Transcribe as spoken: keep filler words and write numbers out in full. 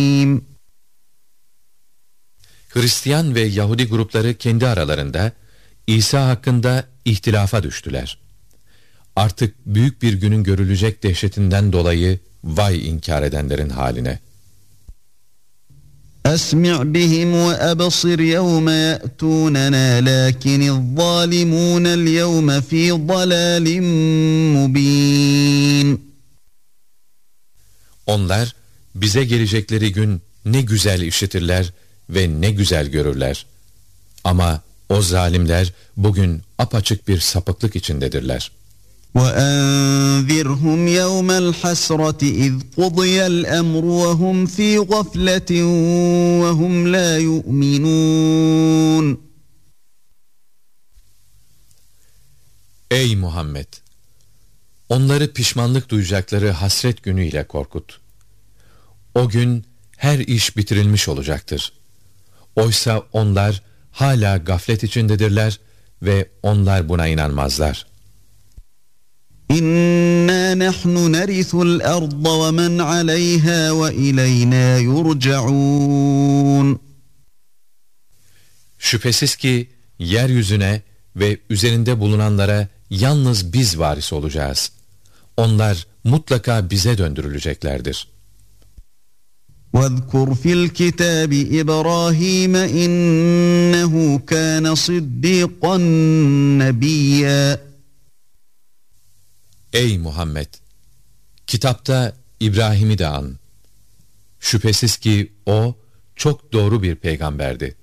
Hristiyan ve Yahudi grupları kendi aralarında İsa hakkında ihtilafa düştüler. Artık büyük bir günün görülecek dehşetinden dolayı vay inkar edenlerin haline. أسمع بهم وأبصر يوم يأتوننا لكن الظالمون اليوم في ضلال مبين. Onlar bize gelecekleri gün ne güzel işitirler ve ne güzel görürler. Ama o zalimler bugün apaçık bir sapıklık içindedirler. وَأَنذِرْهُمْ يَوْمَ الْحَسْرَةِ إِذْ قُضِيَ الْأَمْرُ وَهُمْ فِي غَفْلَةٍ وَهُمْ لَا يُؤْمِنُونَ. Ey Muhammed! Onları pişmanlık duyacakları hasret günüyle korkut. O gün her iş bitirilmiş olacaktır. Oysa onlar hala gaflet içindedirler ve onlar buna inanmazlar. İnna nahnu narisul arda ve men aleyha ve ileyna yurcaun. Şüphesiz ki yeryüzüne ve üzerinde bulunanlara yalnız biz varis olacağız. Onlar mutlaka bize döndürüleceklerdir. وَاذْكُرْ فِي الْكِتَابِ إِبْرَاهِيمَ إِنَّهُ كَانَ صِدِّيقًا نَبِيًّا. Ey Muhammed! Kitapta İbrahim'i de an. Şüphesiz ki o çok doğru bir peygamberdi.